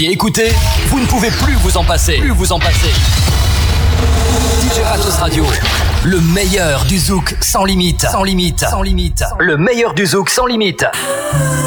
l'aviez écouté, vous ne pouvez plus vous en passer. DJ Ratos Radio, le meilleur du zouk sans limite. Le meilleur du zouk sans limite.